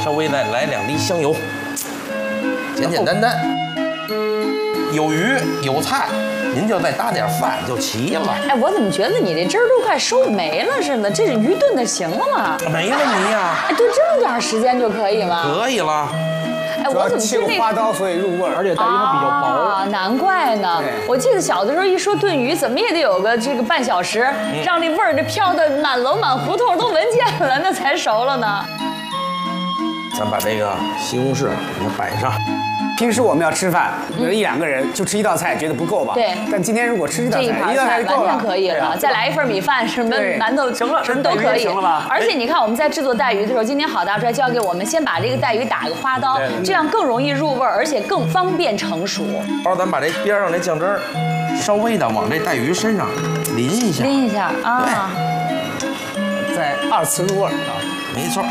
稍微再来2滴香油，简简单单。有鱼有菜，您就再搭点饭就齐了。 哎，我怎么觉得你这汁儿都快收没了似的？这是鱼炖的行了吗？ 没问题呀。 哎，炖这么点时间就可以吗？ 可以了。 哎，我怎么切过花刀，所以入味儿，而且带鱼它比较薄啊，难怪呢。我记得小的时候一说炖鱼，怎么也得有个这个半小时，让这味儿这飘的满楼满胡同都闻见了，那才熟了呢。 咱把这个西红柿给它摆上。 平时我们要吃饭，比如1、2个人就吃1道菜，觉得不够吧？ 对。 但今天如果吃1道菜 ，1道菜完全可以了，再来1份米饭，什么馒头什么都可以。而且你看，我们在制作带鱼的时候，今天郝大帅教给我们，先把这个带鱼打个花刀，这样更容易入味，而且更方便成熟。 然后咱把这边上这酱汁儿稍微的往这带鱼身上淋一下， 淋一下啊， 再2次入味啊， 没错。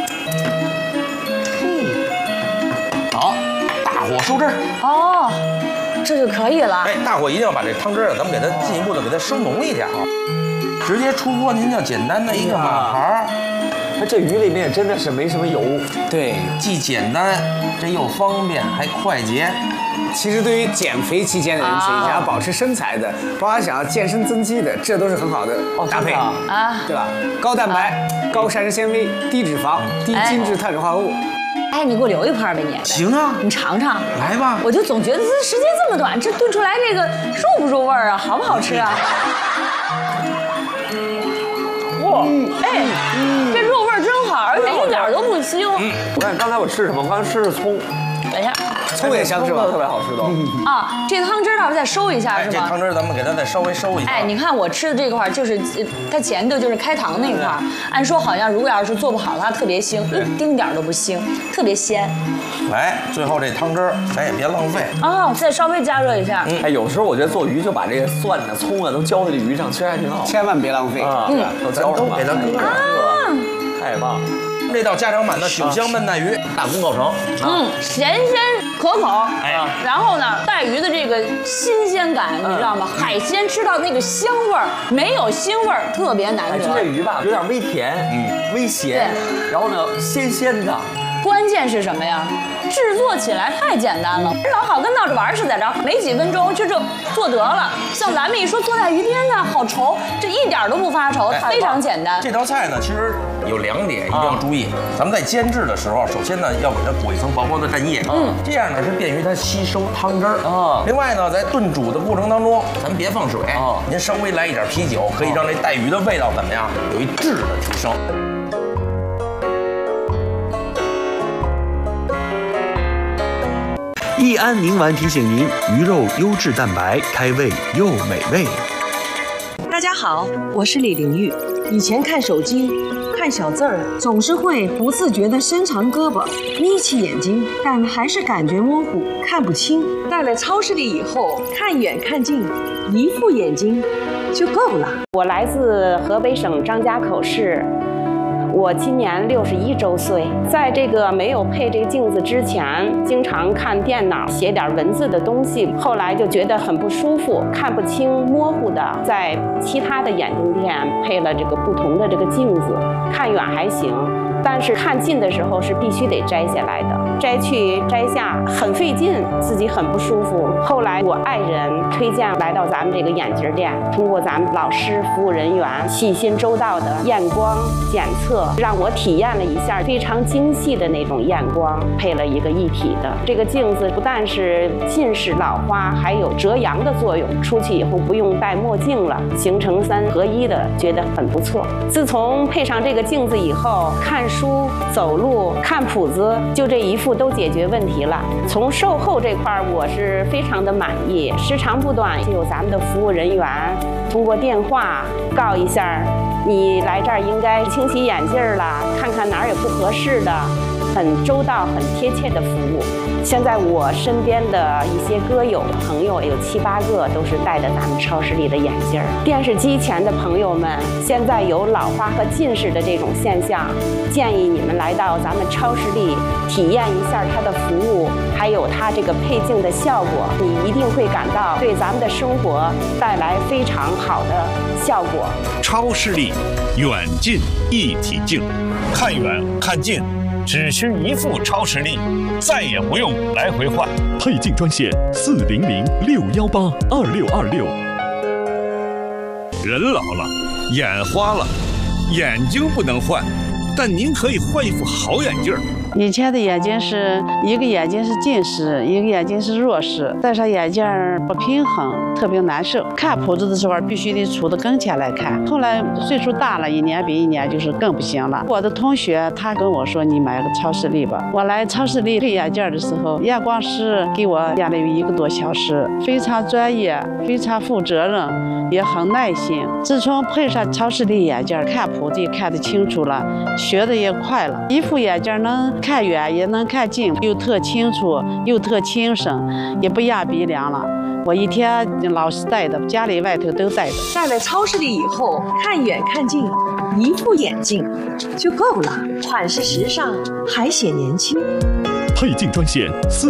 好。大火收汁儿哦，这就可以了。 哎，大火一定要把这汤汁儿，咱们给它进一步的给它收浓一点啊。直接出锅，您就简单的一个马盘儿。 它这鱼里面真的是没什么油， 对，既简单，这又方便还快捷。 其实对于减肥期间的人群，想要保持身材的，包括想要健身增肌的，这都是很好的搭配啊，对吧？高蛋白、高膳食纤维、低脂肪、低精致碳水化合物。 哎，你给我留一盘呗，你。 行啊， 你尝尝。 来吧。 我就总觉得这时间这么短，这炖出来这个入不入味儿啊？好不好吃啊？哇，哎，这入味儿真好，而且一点都不腥。 我看刚才我吃什么？我刚才吃的葱。 等一下， 葱也香是吧？ 特别好吃都。 啊，这汤汁儿再收一下是吗？ 这汤汁儿咱们给它再稍微收一下。 哎，你看我吃的这块就是它前头就是开膛那块儿，按说好像如果要是做不好的话特别腥，一丁点儿都不腥，特别鲜。 来，最后这汤汁儿咱也别浪费哦，再稍微加热一下。 哎，有时候我觉得做鱼就把这个蒜呢、葱啊都浇在这鱼上，其实还挺好。 千万别浪费啊，都浇上吧， 给它搁上。 太棒了！ 这道家常版的酒香焖带鱼大功告成。 咸鲜可口，哎，然后呢，带鱼的这个新鲜感，你知道吗？海鲜吃到那个香味儿，没有腥味儿，特别难得。 就这鱼吧，有点微甜，微咸，然后呢，鲜鲜的。 关键是什么呀？制作起来太简单了，老好跟闹着玩似的，然后没几分钟就做得了。像咱们一说做带鱼边呢，好稠，这一点都不发愁，非常简单。 这道菜呢，其实有2点一定要注意。咱们在煎制的时候，首先呢要给它裹一层薄薄的蘸液，这样呢是便于它吸收汤汁儿。另外呢，在炖煮的过程当中，咱别放水，您稍微来一点啤酒，可以让这带鱼的味道怎么样，有一质的提升。 益安宁丸提醒您：鱼肉优质蛋白，开胃又美味。 大家好，我是李玲玉。以前看手机、看小字儿，总是会不自觉地伸长胳膊，眯起眼睛，但还是感觉模糊，看不清。到了超市里以后，看远看近，一副眼睛就够了。 我来自河北省张家口市。我今年61周岁，在这个没有配这个镜子之前，经常看电脑写点文字的东西，后来就觉得很不舒服，看不清，模糊的。在其他的眼镜店配了这个不同的这个镜子，看远还行，但是看近的时候是必须得摘下来的，摘去摘下很费劲，自己很不舒服。后来我爱人推荐来到咱们这个眼镜店，通过咱们老师服务人员细心周到的验光检测，让我体验了一下非常精细的那种验光，配了一个一体的这个镜子，不但是近视老花，还有遮阳的作用。出去以后不用戴墨镜了，形成3合1的，觉得很不错。自从配上这个镜子以后，看书、走路、看谱子，就这一副都解决问题了。从售后这块我是非常的满意，时长不短，就有咱们的服务人员通过电话告一下，你来这儿应该清洗眼镜了，看看哪儿有不合适的，很周到、很贴切的服务。现在我身边的一些歌友朋友有7、8个都是戴着咱们超市里的眼镜。电视机前的朋友们，现在有老花和近视的这种现象，建议你们来到咱们超市里体验一下它的服务，还有它这个配镜的效果，你一定会感到对咱们的生活带来非常好的效果。 超视力远近一体镜，看远看近， 只需一副超视力，再也不用来回换。 配镜专线400-618-2626。 人老了，眼花了，眼睛不能换，但您可以换一副好眼镜。 以前的眼睛是一个眼睛是近视，一个眼睛是弱视，戴上眼镜不平衡，特别难受。看谱子的时候必须得杵到跟前来看。后来岁数大了，一年比一年就是更不行了。我的同学他跟我说：“你买个超视力吧。”我来超视力配眼镜的时候，验光师给我验了有1个多小时，非常专业，非常负责任，也很耐心。自从配上超视力眼镜，看谱子也看得清楚了，学的也快了。一副眼镜能看远也能看近，又特清楚又特轻声，也不压鼻梁了。我一天老是戴的，家里外头都戴的。 戴了超视力以后，看远看近，一副眼镜就够了，款式时尚，还显年轻。 配镜专线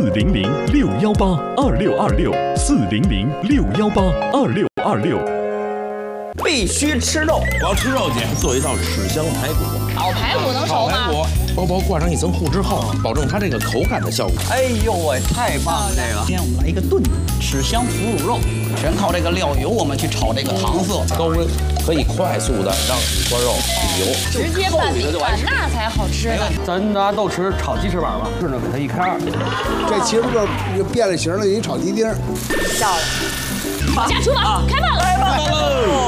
400-618-2626，400-618-2626。 必须吃肉， 我要吃肉去，做一道豉香排骨。 烤排骨能熟吗？ 薄薄挂上一层糊之后，保证它这个口感的效果。 哎呦喂，太棒了！这个，今天我们来一个炖豉香腐乳肉，全靠这个料油，我们去炒这个糖色， 高温可以快速的让锅肉起油， 直接拌米饭那才好吃呢。 咱拿豆豉炒鸡翅膀吧，顺着给它一开， 这其实就变了形了，一炒鸡丁。 漂亮！下厨房，开饭了！ 开饭喽！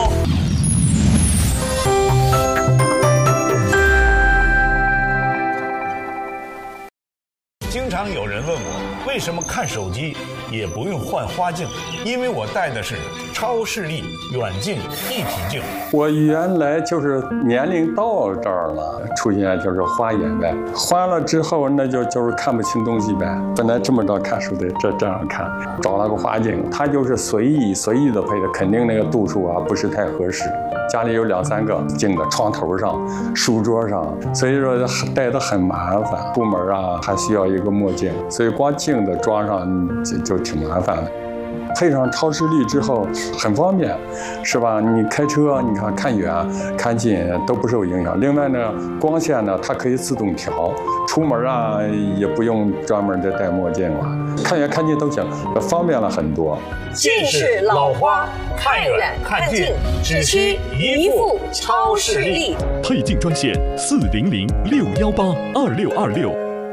经常有人问我，为什么看手机也不用换花镜？因为我戴的是超视力远近一体镜。 我原来就是年龄到这儿了，出现就是花眼呗。花了之后，那就是看不清东西呗。本来这么着看书的，这样看，找了个花镜，它就是随意的配的，肯定那个度数啊不是太合适。家里有2、3个镜子，床头上、书桌上，所以说戴得很麻烦。出门啊还需要一个墨镜，所以光镜子装上就挺麻烦的。配上超视力之后很方便，是吧？你开车，你看远看近都不受影响。另外呢，光线呢它可以自动调，出门啊也不用专门的戴墨镜了，看远看近都行，方便了很多。 近视老花，看远看近只需一副超视力。 配镜专线400-618-2626。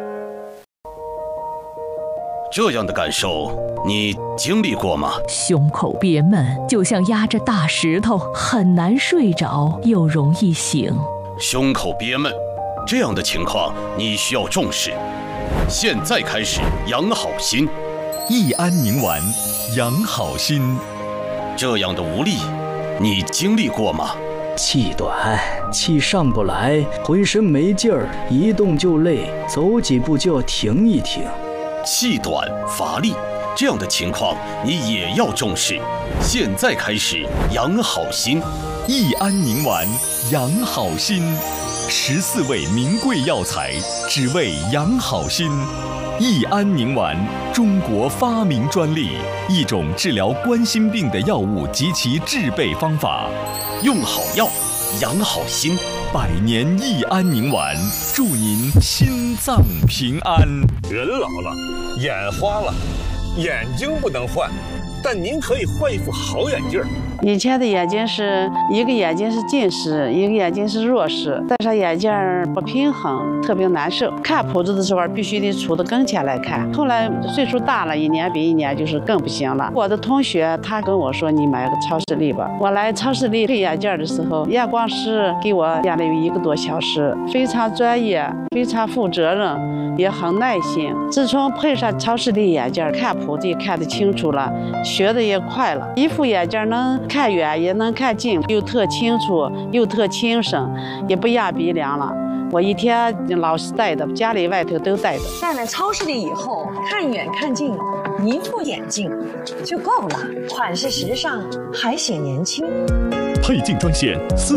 这样的感受你经历过吗？ 胸口憋闷，就像压着大石头，很难睡着，又容易醒。 胸口憋闷，这样的情况你需要重视。现在开始养好心， 益安宁丸养好心。 这样的无力，你经历过吗？ 气短，气上不来，浑身没劲儿，一动就累，走几步就要停一停。 气短乏力，这样的情况你也要重视。现在开始养好心， 益安宁丸养好心，14味名贵药材，只为养好心。益安宁丸，中国发明专利，一种治疗冠心病的药物及其制备方法。 用好药，养好心 ，100年益安宁丸，祝您心脏平安。 人老了，眼花了，眼睛不能换，但您可以换一副好眼镜。 以前的眼睛是一个眼睛是近视，一个眼睛是弱视，戴上眼镜不平衡，特别难受。看谱子的时候必须得杵到跟前来看。后来岁数大了，一年比一年就是更不行了。我的同学他跟我说：“你买个超视力吧。”我来超视力配眼镜的时候，验光师给我验了有1个多小时，非常专业，非常负责任，也很耐心。自从配上超视力眼镜，看谱子也看得清楚了，学的也快了。一副眼镜能看远也能看近，又特清楚又特轻声，也不压鼻梁了。我一天老是戴的，家里外头都戴的。 戴了超视力以后，看远看近，一副眼镜就够了，款式时尚，还显年轻。 配镜专线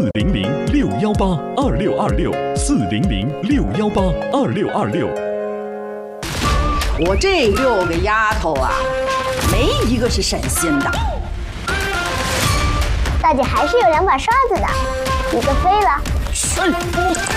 400-618-2626，400-618-2626。 我这6个丫头啊，没一个是省心的。 大姐还是有2把刷子的，一个飞了。